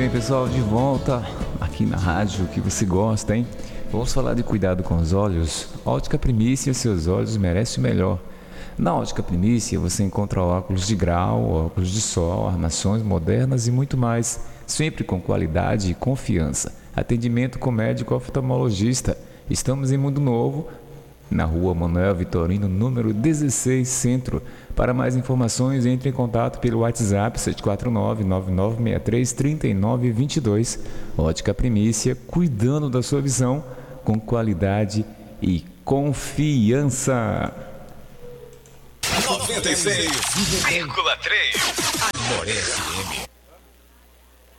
bem, pessoal? De volta aqui na rádio que você gosta, hein? Vamos falar de cuidado com os olhos. Ótica Primícia, seus olhos merecem o melhor. Na Ótica Primícia você encontra óculos de grau, óculos de sol, armações modernas e muito mais, sempre com qualidade e confiança. Atendimento com médico oftalmologista. Estamos em Mundo Novo, na rua Manuel Vitorino, número 16, Centro. Para mais informações, entre em contato pelo WhatsApp 749-9963-3922. Ótica Primícia, cuidando da sua visão com qualidade e confiança. 96,3 Amor FM.